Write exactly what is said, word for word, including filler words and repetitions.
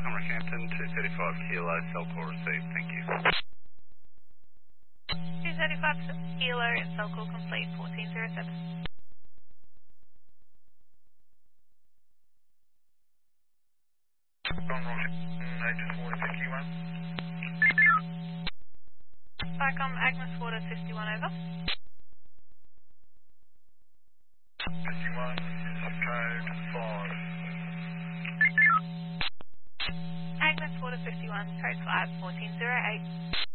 Farcom Rockhampton, two thirty-five kilo, cell call received, thank you. two thirty-five kilo, cell call complete, fourteen zero seven. Farcom Rockhampton, Agnes Water fifty-one. Farcom Agnes Water fifty-one, over. fifty-one, code five. Agnes Water fifty-one, code five, fourteen zero eight.